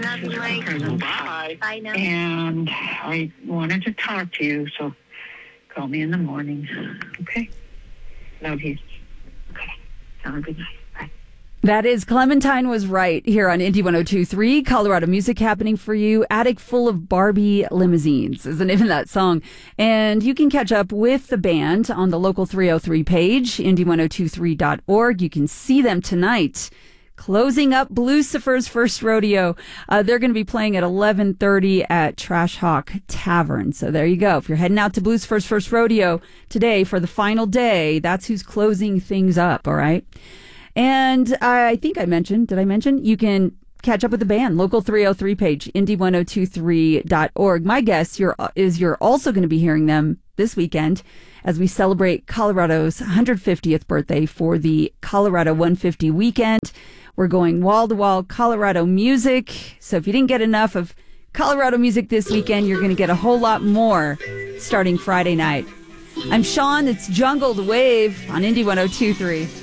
love you, Mike. Bye. Bye now. And I wanted to talk to you, so call me in the morning. Okay? Love you. Okay. Have a good night. Bye. That is Clementine Was Right here on Indy 102.3, Colorado music happening for you. Attic Full of Barbie Limousines is the name of that song. And you can catch up with the band on the Local 303 page, indy1023.org. You can see them tonight, closing up Blucifer's first rodeo. They're going to be playing at 11:30 at Trash Hawk Tavern. So there you go. If you're heading out to Blucifer's first rodeo today for the final day, that's who's closing things up, all right? And I think did I mention? You can catch up with the band, Local 303 page, indy1023.org. My guess is you're also going to be hearing them this weekend as we celebrate Colorado's 150th birthday for the Colorado 150 weekend. We're going wall-to-wall Colorado music. So if you didn't get enough of Colorado music this weekend, you're going to get a whole lot more starting Friday night. I'm Sean. It's Jungle the Wave on Indy 102.3.